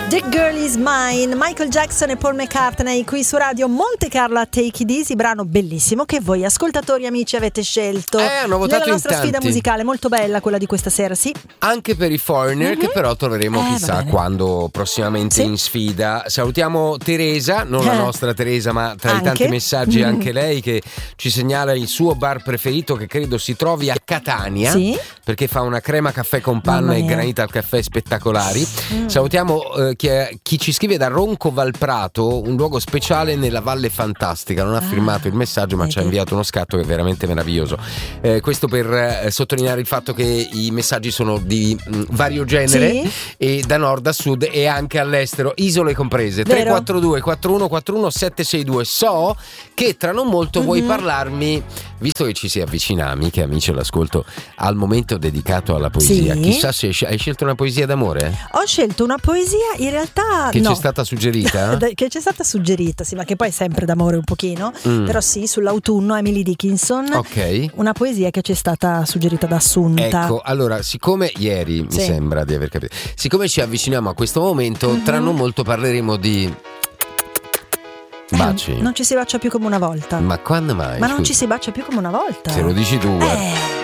The Girl Is Mine, Michael Jackson e Paul McCartney qui su Radio Monte Carlo a Take It Easy, brano bellissimo che voi ascoltatori amici avete scelto hanno votato nella nostra in tanti. sfida musicale, molto bella quella di questa sera, sì. Anche per i Foreigner, che però troveremo chissà quando prossimamente in sfida. Salutiamo Teresa, non la nostra Teresa, ma tra i tanti messaggi anche lei, che ci segnala il suo bar preferito, che credo si trovi a Catania, perché fa una crema caffè con panna e granita al caffè spettacolari. Salutiamo chi ci scrive da Ronco Valprato, un luogo speciale nella Valle Fantastica. Non ha firmato il messaggio, ma ci ha inviato uno scatto che è veramente meraviglioso. Questo per sottolineare il fatto che i messaggi sono di vario genere, e da nord a sud e anche all'estero, isole comprese. 342 4141 762. So che tra non molto vuoi parlarmi, visto che ci si avvicina, amiche e amici all'ascolto, al momento dedicato alla poesia. Chissà se hai scelto una poesia d'amore? Ho scelto una poesia in realtà che ci è stata suggerita? Che ci è stata suggerita, sì, ma che poi è sempre d'amore un pochino, però sì, sull'autunno, Emily Dickinson. Una poesia che ci è stata suggerita da Assunta. Ecco, allora, siccome ieri mi sembra di aver capito, siccome ci avviciniamo a questo momento, tra non molto parleremo di baci. Non ci si bacia più come una volta. Ma quando mai? Ma non ci si bacia più come una volta. Se lo dici tu.